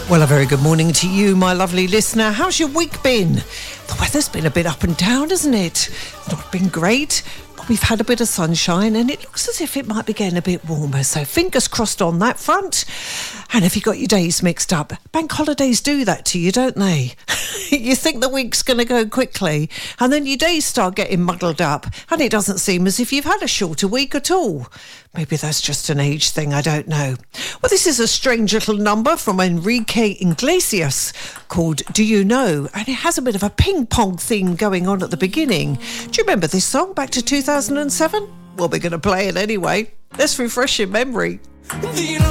Well, a very good morning to you, my lovely listener. How's your week been? The weather's been a bit up and down, hasn't it? Not been great, but we've had a bit of sunshine and it looks as if it might be getting a bit warmer. So fingers crossed on that front. And have you got your days mixed up? Bank holidays do that to you, don't they? You think the week's going to go quickly and then your days start getting muddled up and it doesn't seem as if you've had a shorter week at all. Maybe that's just an age thing, I don't know. Well, this is a strange little number from Enrique Iglesias called Do You Know? And it has a bit of a ping-pong theme going on at the beginning. Do you remember this song back to 2007? Well, we're going to play it anyway. Let's refresh your memory.